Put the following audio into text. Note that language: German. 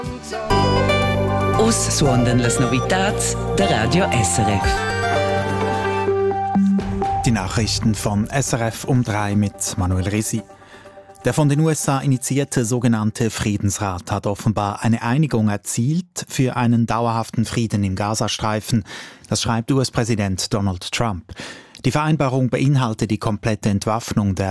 Us suondan las novitats der Radio SRF. Die Nachrichten von SRF um 3 mit Manuel Risi. Der von den USA initiierte sogenannte Friedensrat hat offenbar eine Einigung erzielt für einen dauerhaften Frieden im Gazastreifen. Das schreibt US-Präsident Donald Trump. Die Vereinbarung beinhaltet die komplette Entwaffnung der